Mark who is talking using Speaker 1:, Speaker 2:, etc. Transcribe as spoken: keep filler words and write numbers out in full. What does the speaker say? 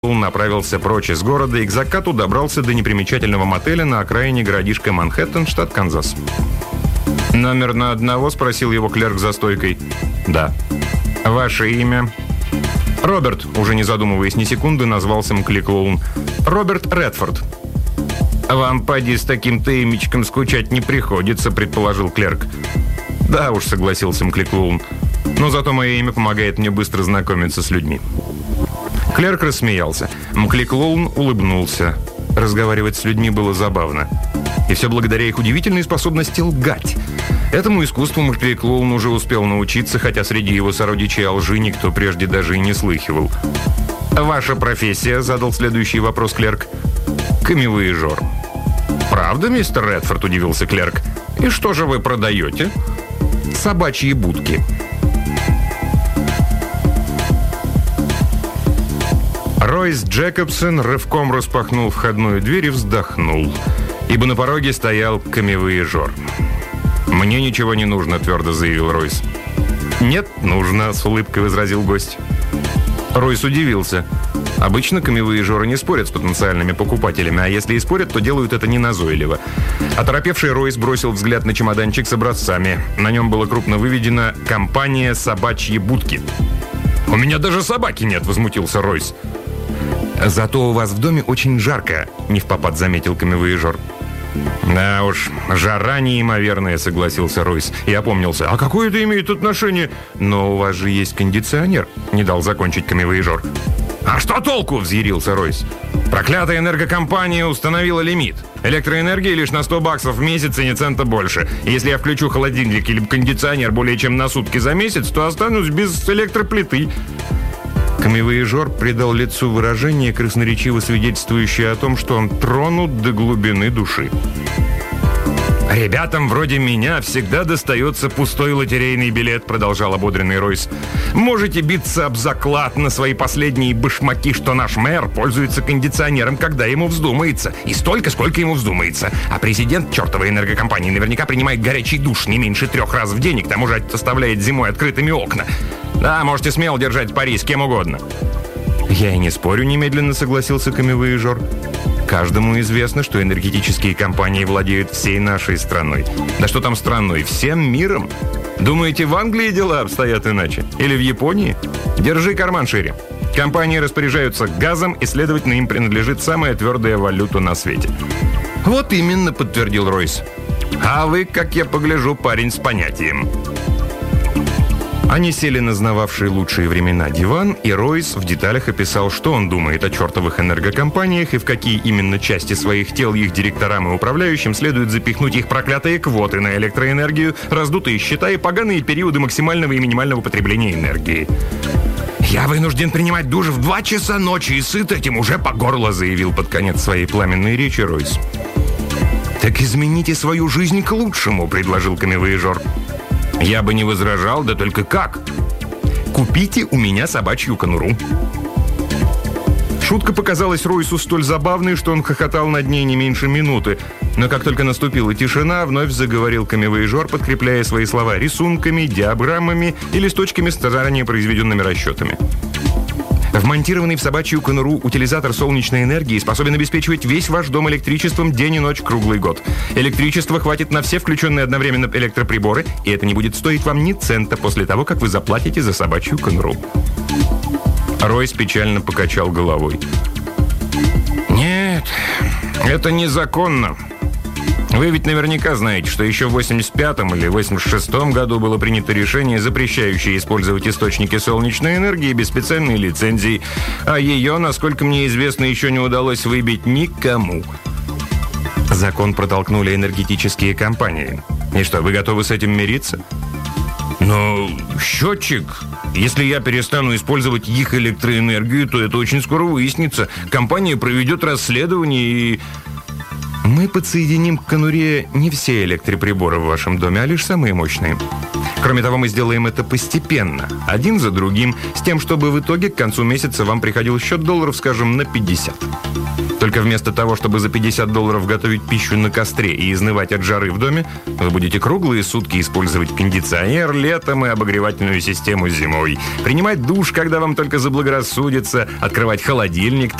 Speaker 1: направился прочь из города и к закату добрался до непримечательного мотеля на окраине городишка Манхэттен, штат Канзас. «Номер на одного?» — спросил его клерк за стойкой. «Да». «Ваше имя?» «Роберт», — уже не задумываясь ни секунды, назвался Мкликлоун. «Роберт Редфорд». «Вам, поди, с таким-то имечком скучать не приходится», — предположил клерк. «Да уж», — согласился Мкликлоун. «Но зато мое имя помогает мне быстро знакомиться с людьми». Клерк рассмеялся. Мкликлоун улыбнулся. Разговаривать с людьми было забавно. И все благодаря их удивительной способности лгать. Этому искусству Мкликлоун уже успел научиться, хотя среди его сородичей о лжи никто прежде даже и не слыхивал. «Ваша профессия?» — задал следующий вопрос клерк. «Камевояжер». «Правда, мистер Редфорд?» — удивился клерк. «И что же вы продаете?» «Собачьи будки». Ройс Джекобсон рывком распахнул входную дверь и вздохнул, ибо на пороге стоял камевояжер. «Мне ничего не нужно», — твердо заявил Ройс. «Нет, нужно», — с улыбкой возразил гость. Ройс удивился. Обычно камевояжеры не спорят с потенциальными покупателями, а если и спорят, то делают это неназойливо. Оторопевший Ройс бросил взгляд на чемоданчик с образцами. На нем было крупно выведено «Компания «Собачьи будки». «У меня даже собаки нет», — возмутился Ройс. «Зато у вас в доме очень жарко», — невпопад заметил камевояжер. «Да уж, жара неимоверная», — согласился Ройс. И опомнился. «А какое это имеет отношение?» «Но у вас же есть кондиционер», — не дал закончить камевояжер. «А что толку?» — взъярился Ройс. «Проклятая энергокомпания установила лимит. Электроэнергия лишь на сто баксов в месяц и ни цента больше. Если я включу холодильник или кондиционер более чем на сутки за месяц, то останусь без электроплиты». Камевояжер придал лицу выражение, красноречиво свидетельствующее о том, что он тронут до глубины души. «Ребятам вроде меня всегда достается пустой лотерейный билет», — продолжал ободренный Ройс. «Можете биться об заклад на свои последние башмаки, что наш мэр пользуется кондиционером, когда ему вздумается. И столько, сколько ему вздумается. А президент чертовой энергокомпании наверняка принимает горячий душ не меньше трех раз в день, и к тому же оставляет зимой открытыми окна. Да, можете смело держать пари с кем угодно». «Я и не спорю», — немедленно согласился камевояжер. «Каждому известно, что энергетические компании владеют всей нашей страной. Да что там страной? Всем миром. Думаете, в Англии дела обстоят иначе? Или в Японии? Держи карман шире. Компании распоряжаются газом, и, следовательно, им принадлежит самая твердая валюта на свете». «Вот именно», — подтвердил Ройс. «А вы, как я погляжу, парень с понятием». Они сели на знававшие лучшие времена диван, и Ройс в деталях описал, что он думает о чертовых энергокомпаниях и в какие именно части своих тел их директорам и управляющим следует запихнуть их проклятые квоты на электроэнергию, раздутые счета и поганые периоды максимального и минимального потребления энергии. «Я вынужден принимать душ в два часа ночи и сыт этим уже по горло», — заявил под конец своей пламенной речи Ройс. «Так измените свою жизнь к лучшему», — предложил камевояжер. «Я бы не возражал, да только как? Купите у меня собачью конуру». Шутка показалась Ройсу столь забавной, что он хохотал над ней не меньше минуты. Но как только наступила тишина, вновь заговорил камевояжер, подкрепляя свои слова рисунками, диаграммами и листочками с заранее произведенными расчетами. Вмонтированный в собачью конуру утилизатор солнечной энергии способен обеспечивать весь ваш дом электричеством день и ночь круглый год. Электричества хватит на все включенные одновременно электроприборы, и это не будет стоить вам ни цента после того, как вы заплатите за собачью конуру. Ройс печально покачал головой. «Нет, это незаконно. Вы ведь наверняка знаете, что еще в восемьдесят пятом или восемьдесят шестом году было принято решение, запрещающее использовать источники солнечной энергии без специальной лицензии, а ее, насколько мне известно, еще не удалось выбить никому». Закон протолкнули энергетические компании. И что, вы готовы с этим мириться? «Но счетчик... Если я перестану использовать их электроэнергию, то это очень скоро выяснится. Компания проведет расследование и...» «Мы подсоединим к конуре не все электроприборы в вашем доме, а лишь самые мощные. Кроме того, мы сделаем это постепенно, один за другим, с тем, чтобы в итоге к концу месяца вам приходил счет долларов, скажем, на пятьдесят. Только вместо того, чтобы за пятьдесят долларов готовить пищу на костре и изнывать от жары в доме, вы будете круглые сутки использовать кондиционер летом и обогревательную систему зимой, принимать душ, когда вам только заблагорассудится, открывать холодильник